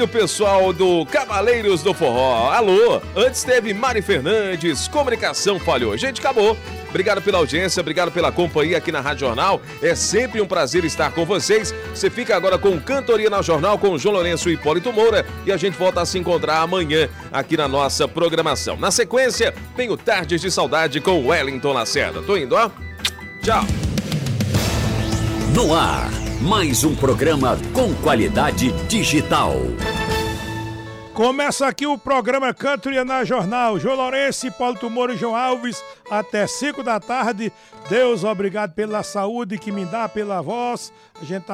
o pessoal do Cavaleiros do Forró. Alô, antes teve Mari Fernandes, comunicação falhou. Gente, acabou. Obrigado pela audiência, obrigado pela companhia aqui na Rádio Jornal. É sempre um prazer estar com vocês. Você fica agora com Cantoria na Jornal com o João Lourenço e Hipólito Moura. E a gente volta a se encontrar amanhã aqui na nossa programação. Na sequência, tem o Tardes de Saudade com o Wellington Lacerda. Tô indo, ó. Tchau. No ar, mais um programa com qualidade digital. Começa aqui o programa Cantoria na Jornal. João Lourenço, Hipólito Moura e João Alves, até 5 da tarde. Deus, obrigado pela saúde que me dá, pela voz. A gente tá